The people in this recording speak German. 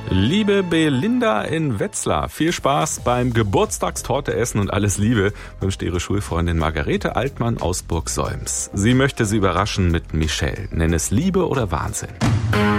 Liebe Belinda in Wetzlar, viel Spaß beim Geburtstagstorte essen und alles Liebe, wünscht ihre Schulfreundin Margarete Altmann aus Burgsolms. Sie möchte sie überraschen mit Michelle. Nenn es Liebe oder Wahnsinn.